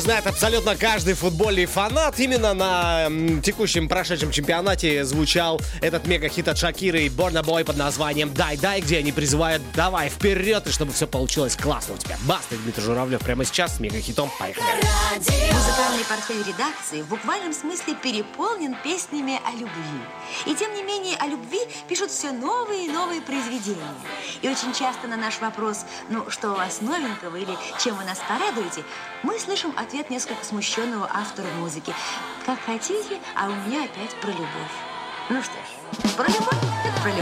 Знает абсолютно каждый футбольный фанат. Именно на текущем прошедшем чемпионате звучал этот мега-хит от Шакиры и Burna Boy под названием «Дай-дай», где они призывают «давай вперед», и чтобы все получилось классно у тебя. Баста, Дмитрий Журавлев прямо сейчас с мега-хитом. Поехали. Музыкальный портфель редакции в буквальном смысле переполнен песнями о любви. И тем не менее о любви пишут все новые и новые произведения. И очень часто на наш вопрос «ну что у вас новенького» или «чем вы нас порадуете», мы слышим ответ несколько смущенного автора музыки. Как хотите, а у меня опять про любовь. Ну что ж, про любовь, так про любовь.